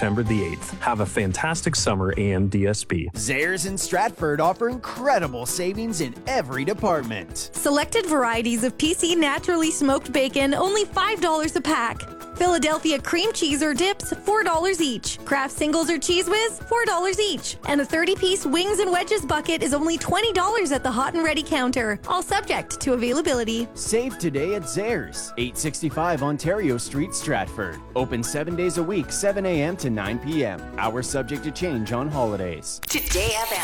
September the 8th. Have a fantastic summer, AMDSB. Zehrs in Stratford offer incredible savings in every department. Selected varieties of PC naturally smoked bacon, only $5 a pack. Philadelphia cream cheese or dips, $4 each. Kraft singles or Cheese Whiz, $4 each. And a 30-piece wings and wedges bucket is only $20 at the hot and ready counter. All subject to availability. Save today at Zehrs, 865 Ontario Street, Stratford. Open 7 days a week, 7 a.m. to 9 p.m. Hours subject to change on holidays. Today FM.